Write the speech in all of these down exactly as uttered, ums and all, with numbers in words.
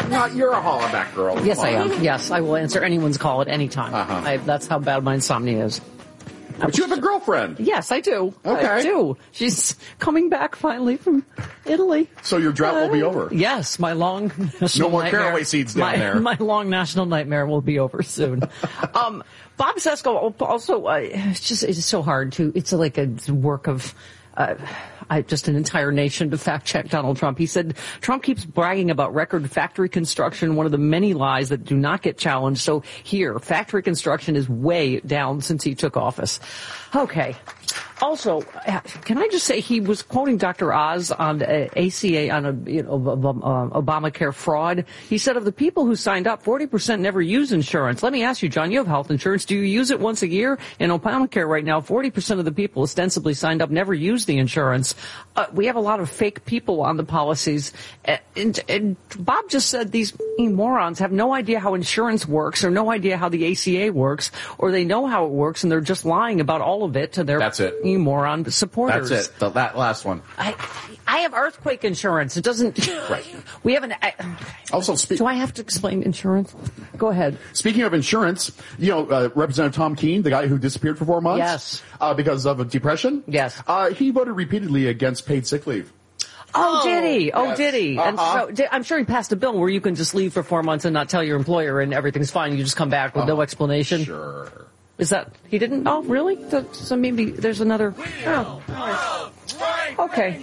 not, you're a hollaback girl. Yes, I am. Yes, I will answer anyone's call at any time. Uh-huh. I, that's how bad my insomnia is. But you have a girlfriend. Yes, I do. Okay. I do. She's coming back finally from Italy. So your drought uh, will be over. Yes, my long national No more nightmare. caraway seeds down my, there. My long national nightmare will be over soon. um, Bob Sesko also, uh, it's just, it's so hard to, it's like a work of, uh, I, just an entire nation to fact check Donald Trump. He said Trump keeps bragging about record factory construction, one of the many lies that do not get challenged. So here, factory construction is way down since he took office. Okay. Also, can I just say he was quoting Doctor Oz on A C A on a, you know, Obamacare fraud. He said of the people who signed up, forty percent never use insurance. Let me ask you, John, you have health insurance. Do you use it once a year? In Obamacare right now, forty percent of the people ostensibly signed up never use the insurance. Uh, we have a lot of fake people on the policies. And, and Bob just said these morons have no idea how insurance works or no idea how the A C A works, or they know how it works and they're just lying about all of it to their That's it. moron supporters. That's it. The, that last one. I, I have earthquake insurance. It doesn't. Right. We haven't. I, also, speak. Do I have to explain insurance? Go ahead. Speaking of insurance, you know, uh, Representative Tom Keene, the guy who disappeared for four months, yes, uh, because of a depression, yes, uh, he voted repeatedly against paid sick leave. Oh, did he? Oh, yes. did he? Uh-huh. And so, did, I'm sure he passed a bill where you can just leave for four months and not tell your employer and everything's fine. You just come back with uh-huh. no explanation. Sure. Is that, he didn't? Oh, really? So, so maybe there's another, oh, right. Okay.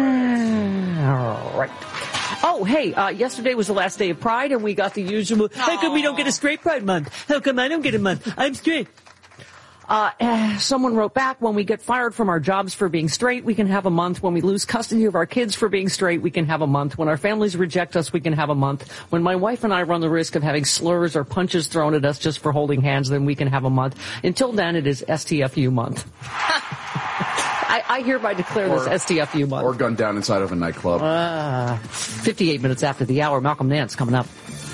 All right. Oh, hey, uh, yesterday was the last day of Pride and we got the usual, how come we don't get a straight Pride month? How come I don't get a month? I'm straight. Uh, eh, someone wrote back, when we get fired from our jobs for being straight, we can have a month. When we lose custody of our kids for being straight, we can have a month. When our families reject us, we can have a month. When my wife and I run the risk of having slurs or punches thrown at us just for holding hands, then we can have a month. Until then, it is S T F U month. I, I hereby declare or, this S T F U month. Or gunned down inside of a nightclub. Uh, fifty-eight minutes after the hour, Malcolm Nance coming up.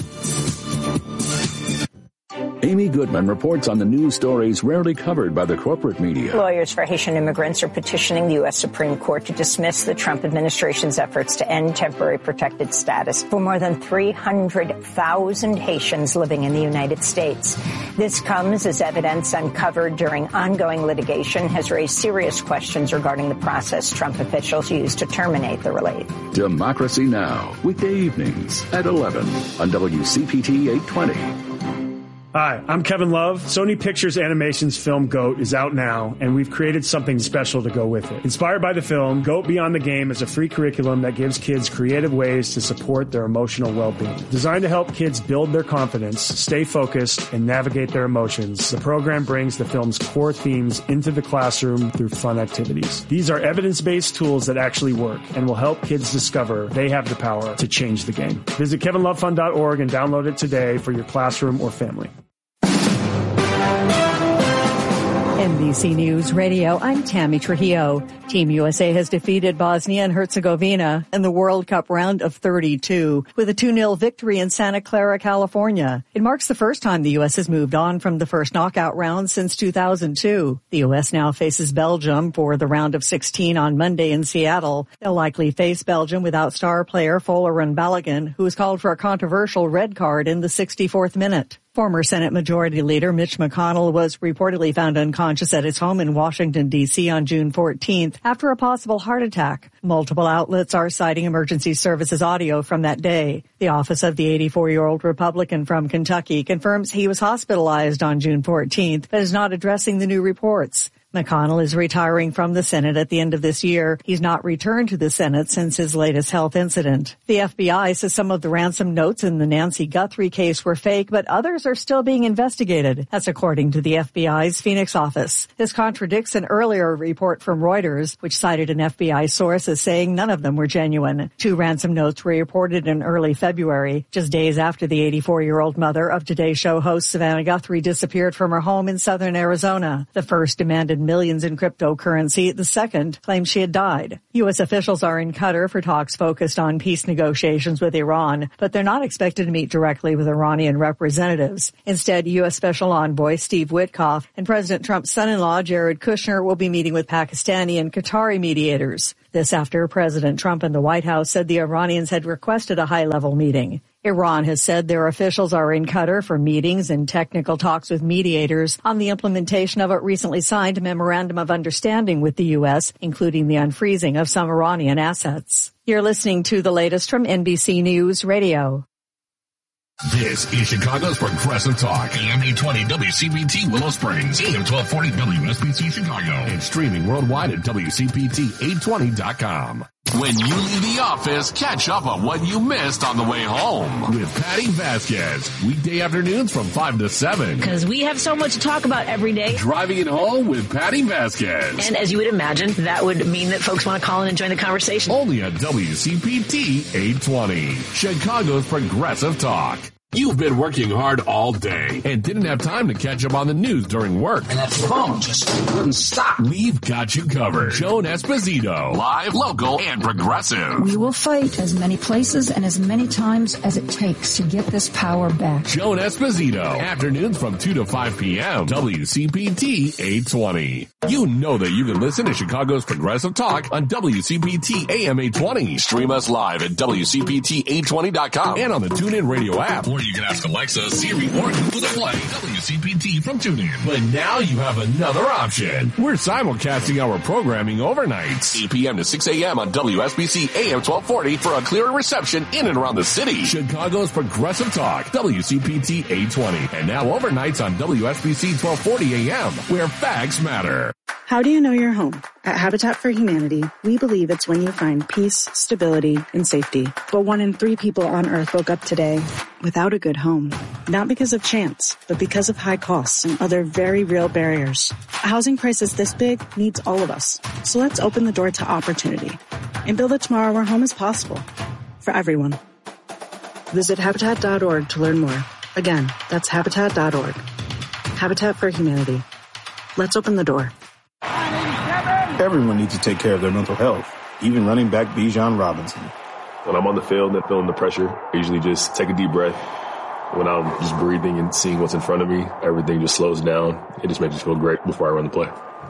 Amy Goodman reports on the news stories rarely covered by the corporate media. Lawyers for Haitian immigrants are petitioning the U S Supreme Court to dismiss the Trump administration's efforts to end temporary protected status for more than three hundred thousand Haitians living in the United States. This comes as evidence uncovered during ongoing litigation has raised serious questions regarding the process Trump officials used to terminate the relief. Democracy Now!, weekday evenings at eleven on W C P T eight twenty. Hi, I'm Kevin Love. Sony Pictures Animation's film GOAT is out now, and we've created something special to go with it. Inspired by the film, GOAT Beyond the Game is a free curriculum that gives kids creative ways to support their emotional well-being. Designed to help kids build their confidence, stay focused, and navigate their emotions, the program brings the film's core themes into the classroom through fun activities. These are evidence-based tools that actually work and will help kids discover they have the power to change the game. Visit kevin love fund dot org and download it today for your classroom or family. N B C News Radio, I'm Tammy Trujillo. Team U S A has defeated Bosnia and Herzegovina in the World Cup round of thirty-two with a two nil victory in Santa Clara, California. It marks the first time the U S has moved on from the first knockout round since two thousand two. The U S now faces Belgium for the round of sixteen on Monday in Seattle. They'll likely face Belgium without star player Folarin Balogun, who was called for a controversial red card in the sixty-fourth minute. Former Senate Majority Leader Mitch McConnell was reportedly found unconscious at his home in Washington, D C on June fourteenth after a possible heart attack. Multiple outlets are citing emergency services audio from that day. The office of the eighty-four-year-old Republican from Kentucky confirms he was hospitalized on June fourteenth, but is not addressing the new reports. McConnell is retiring from the Senate at the end of this year. He's not returned to the Senate since his latest health incident. The F B I says some of the ransom notes in the Nancy Guthrie case were fake, but others are still being investigated. That's according to the F B I's Phoenix office. This contradicts an earlier report from Reuters, which cited an F B I source as saying none of them were genuine. Two ransom notes were reported in early February, just days after the eighty-four-year-old mother of Today Show host Savannah Guthrie disappeared from her home in southern Arizona. The first demanded millions in cryptocurrency. The second claimed she had died. U S officials are in Qatar for talks focused on peace negotiations with Iran, but they're not expected to meet directly with Iranian representatives. Instead, U S Special Envoy Steve Witkoff and President Trump's son-in-law Jared Kushner will be meeting with Pakistani and Qatari mediators. This after President Trump and the White House said the Iranians had requested a high-level meeting. Iran has said their officials are in Qatar for meetings and technical talks with mediators on the implementation of a recently signed memorandum of understanding with the U S, including the unfreezing of some Iranian assets. You're listening to the latest from N B C News Radio. This is Chicago's Progressive Talk, A M eight twenty W C P T Willow Springs, A M twelve forty W S B C Chicago, and streaming worldwide at W C P T eight twenty dot com. When you leave the office, catch up on what you missed on the way home with Patty Vasquez. Weekday afternoons from five to seven. Because we have so much to talk about every day. Driving it home with Patty Vasquez. And as you would imagine, that would mean that folks want to call in and join the conversation. Only at W C P T eight twenty, Chicago's Progressive Talk. You've been working hard all day and didn't have time to catch up on the news during work. And that phone just wouldn't stop. We've got you covered. Joan Esposito, live, local, and progressive. We will fight as many places and as many times as it takes to get this power back. Joan Esposito, afternoons from two to five p.m. W C P T eight twenty. You know that you can listen to Chicago's Progressive Talk on W C P T A M eight twenty. Stream us live at W C P T eight twenty dot com and on the TuneIn Radio app. Or you can ask Alexa, Siri, or Google to play W C P T from TuneIn. But now you have another option. We're simulcasting our programming overnights, eight p.m. to six a.m. on W S B C A M twelve forty for a clearer reception in and around the city. Chicago's Progressive Talk, W C P T eight twenty. And now overnights on W S B C twelve forty a.m., where facts matter. How do you know you're home? At Habitat for Humanity, we believe it's when you find peace, stability, and safety. But one in three people on Earth woke up today without a good home. Not because of chance, but because of high costs and other very real barriers. A housing crisis this big needs all of us. So let's open the door to opportunity and build a tomorrow where home is possible for everyone. Visit Habitat dot org to learn more. Again, that's Habitat dot org. Habitat for Humanity. Let's open the door. Everyone needs to take care of their mental health, even running back Bijan Robinson. When I'm on the field and feeling the pressure, I usually just take a deep breath. When I'm just breathing and seeing what's in front of me, everything just slows down. It just makes me feel great before I run the play.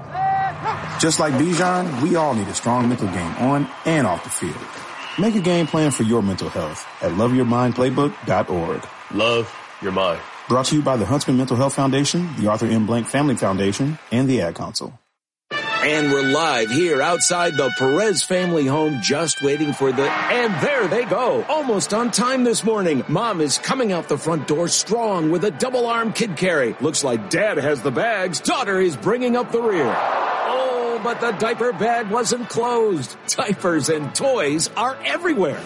Just like Bijan, we all need a strong mental game on and off the field. Make a game plan for your mental health at love your mind playbook dot org. Love your mind. Brought to you by the Huntsman Mental Health Foundation, the Arthur M. Blank Family Foundation, and the Ad Council. And we're live here outside the Perez family home, just waiting for the, and there they go. Almost on time this morning. Mom is coming out the front door strong with a double arm kid carry. Looks like dad has the bags. Daughter is bringing up the rear. Oh, but the diaper bag wasn't closed. Diapers and toys are everywhere.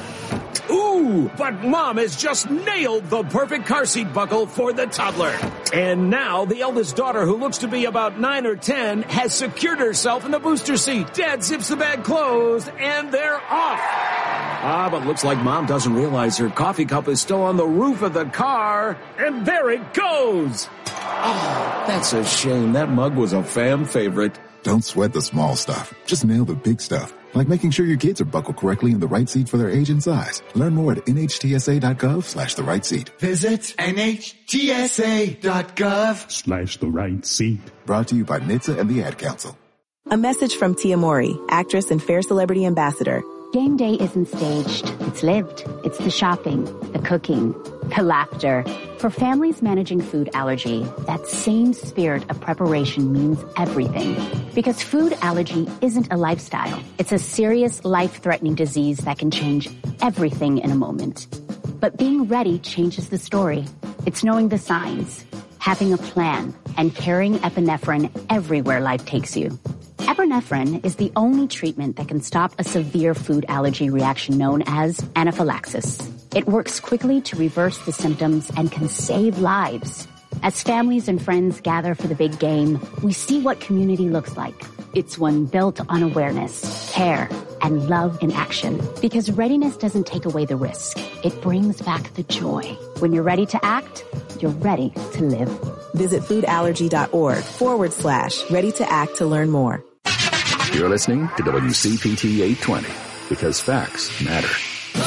Ooh, but Mom has just nailed the perfect car seat buckle for the toddler. And now the eldest daughter, who looks to be about nine or ten, has secured herself in the booster seat. Dad zips the bag closed, and they're off. Ah, but looks like Mom doesn't realize her coffee cup is still on the roof of the car. And there it goes. Oh, that's a shame. That mug was a fam favorite. Don't sweat the small stuff. Just nail the big stuff. Like making sure your kids are buckled correctly in the right seat for their age and size. Learn more at N H T S A dot gov slash the right seat. Visit N H T S A dot gov slash the right seat. Brought to you by N H T S A and the Ad Council. A message from Tia Mori, actress and Fair Celebrity Ambassador. Game day isn't staged. It's lived. It's the shopping, the cooking, the laughter. For families managing food allergy, that same spirit of preparation means everything. Because food allergy isn't a lifestyle. It's a serious, life-threatening disease that can change everything in a moment. But being ready changes the story. It's knowing the signs, having a plan, and carrying epinephrine everywhere life takes you. Epinephrine is the only treatment that can stop a severe food allergy reaction known as anaphylaxis. It works quickly to reverse the symptoms and can save lives. As families and friends gather for the big game, we see what community looks like. It's one built on awareness, care, and love in action. Because readiness doesn't take away the risk. It brings back the joy. When you're ready to act, you're ready to live. Visit foodallergy.org forward slash ready to act to learn more. You're listening to W C P T eight twenty, because facts matter.